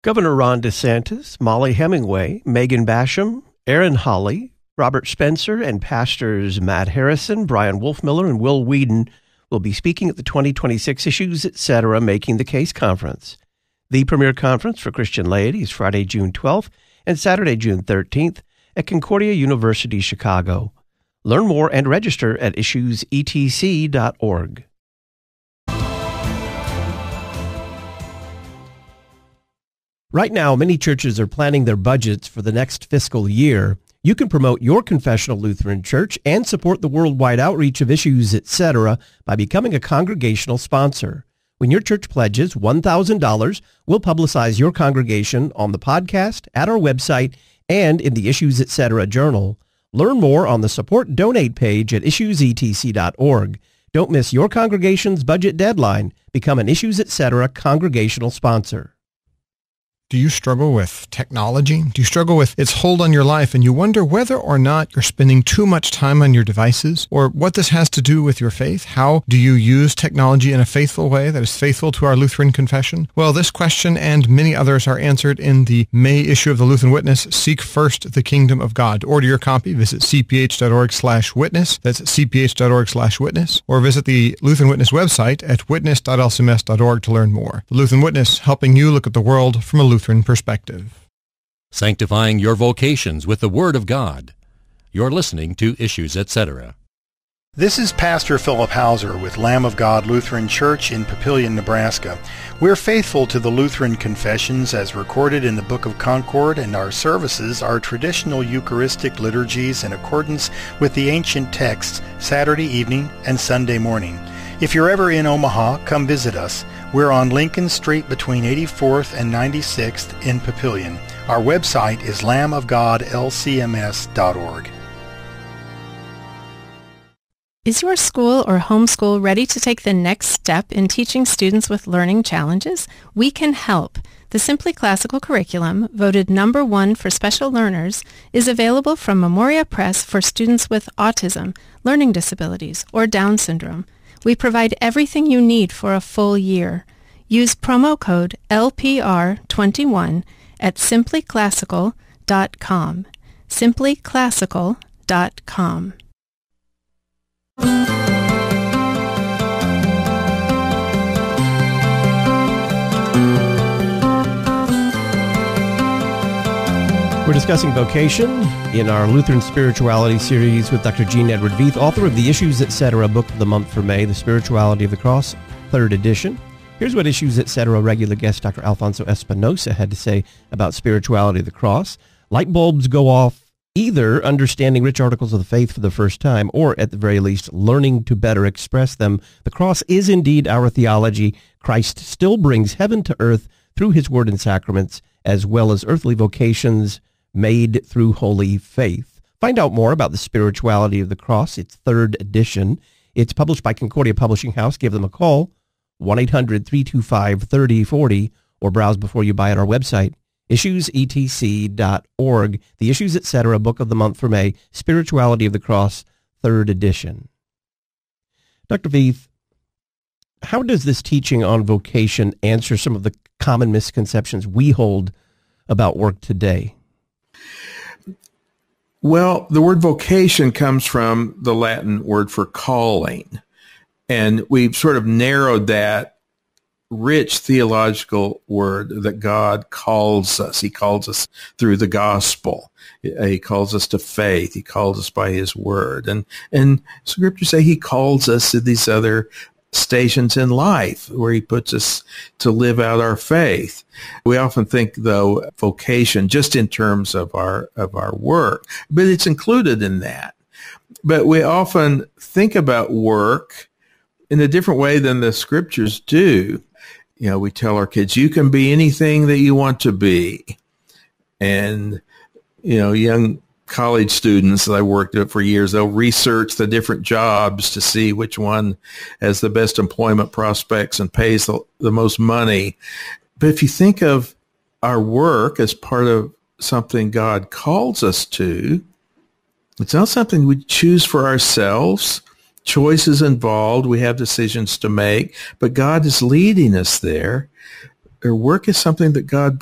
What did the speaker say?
Governor Ron DeSantis, Molly Hemingway, Megan Basham, Aaron Hawley, Robert Spencer, and pastors Matt Harrison, Brian Wolfmiller, and Will Whedon will be speaking at the 2026 Issues Etc. Making the Case Conference. The premier conference for Christian laity is Friday, June 12th and Saturday, June 13th at Concordia University, Chicago. Learn more and register at issuesetc.org. Right now, many churches are planning their budgets for the next fiscal year. You can promote your confessional Lutheran church and support the worldwide outreach of Issues Etc. by becoming a congregational sponsor. When your church pledges $1,000, we'll publicize your congregation on the podcast, at our website, and in the Issues Etc. journal. Learn more on the Support Donate page at issuesetc.org. Don't miss your congregation's budget deadline. Become an Issues Etc. congregational sponsor. Do you struggle with technology? Do you struggle with its hold on your life and you wonder whether or not you're spending too much time on your devices or what this has to do with your faith? How do you use technology in a faithful way that is faithful to our Lutheran confession? Well, this question and many others are answered in the May issue of the Lutheran Witness, Seek First the Kingdom of God. To order your copy, visit cph.org/witness. That's cph.org/witness. Or visit the Lutheran Witness website at witness.lcms.org to learn more. The Lutheran Witness, helping you look at the world from a Lutheran perspective. Sanctifying your vocations with the Word of God. You're listening to Issues Etc. This is Pastor Philip Hauser with Lamb of God Lutheran Church in Papillion, Nebraska. We're faithful to the Lutheran confessions as recorded in the Book of Concord, and our services are traditional Eucharistic liturgies in accordance with the ancient texts Saturday evening and Sunday morning. If you're ever in Omaha, come visit us. We're on Lincoln Street between 84th and 96th in Papillion. Our website is lambofgodlcms.org. Is your school or homeschool ready to take the next step in teaching students with learning challenges? We can help. The Simply Classical curriculum, voted number 1 for special learners, is available from Memoria Press for students with autism, learning disabilities, or Down syndrome. We provide everything you need for a full year. Use promo code LPR21 at simplyclassical.com. simplyclassical.com. We're discussing vocation in our Lutheran Spirituality series with Dr. Gene Edward Veith, author of the Issues Etc. Book of the Month for May, The Spirituality of the Cross, 3rd edition. Here's what Issues Etc. regular guest Dr. Alfonso Espinosa had to say about spirituality of the cross. Light bulbs go off either understanding rich articles of the faith for the first time or, at the very least, learning to better express them. The cross is indeed our theology. Christ still brings heaven to earth through his word and sacraments, as well as earthly vocations made through holy faith. Find out more about the spirituality of the cross. It's 3rd edition. It's published by Concordia Publishing House. Give them a call, 1-800-325-3040, or browse before you buy at our website, issuesetc.org. The Issues Etc. Book of the Month for May, Spirituality of the Cross, 3rd edition. Dr. Veith, how does this teaching on vocation answer some of the common misconceptions we hold about work today? Well, the word vocation comes from the Latin word for calling, and we've sort of narrowed that rich theological word that God calls us. He calls us through the gospel. He calls us to faith. He calls us by his word. And scriptures say he calls us to these other stations in life where he puts us to live out our faith. We often think, though, vocation just in terms of our work, but it's included in that. But we often think about work in a different way than the scriptures do. You know, we tell our kids, you can be anything that you want to be. And, you know, young college students that I worked with for years, they'll research the different jobs to see which one has the best employment prospects and pays the most money. But if you think of our work as part of something God calls us to, it's not something we choose for ourselves. Choices involved. We have decisions to make, but God is leading us there. Our work is something that God